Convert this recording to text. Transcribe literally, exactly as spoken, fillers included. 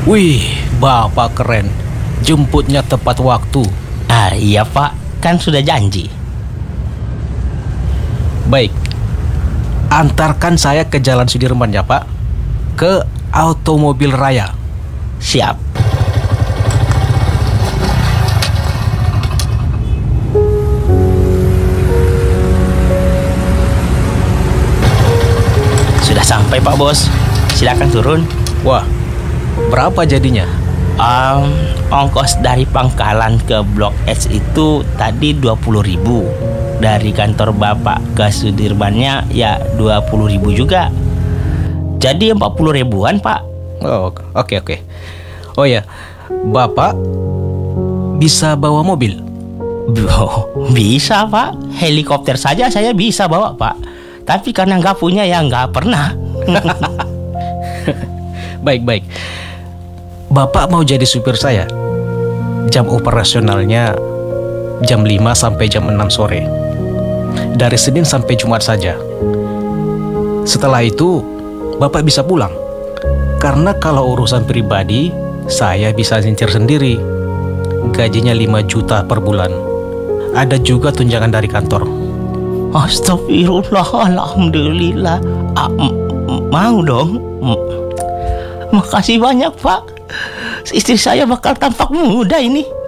Wih, Bapak keren. Jemputnya tepat waktu. Ah iya Pak, kan sudah janji. Baik, antarkan saya ke Jalan Sudirman ya Pak. Ke Automobil Raya. Siap. Sudah sampai Pak Bos. Silakan turun. Wah, berapa jadinya? Um, ongkos dari Pangkalan ke Blok S itu tadi dua puluh ribu. Dari kantor Bapak ke Sudirmannya ya dua puluh ribu juga. Jadi empat puluh ribuan Pak. Oh, oke oke. Oh ya, Bapak bisa bawa mobil? Oh, bisa Pak. Helikopter saja saya bisa bawa Pak. Tapi karena nggak punya ya nggak pernah. Baik-baik. Bapak mau jadi supir saya? Jam operasionalnya jam lima sampai jam enam sore. Dari Senin sampai Jumat saja. Setelah itu, Bapak bisa pulang. Karena kalau urusan pribadi, saya bisa nyetir sendiri. Gajinya lima juta per bulan. Ada juga tunjangan dari kantor. Astagfirullah, alhamdulillah. Ah, m- m- mau dong. M- Makasih banyak Pak. Istri saya bakal tampak muda ini.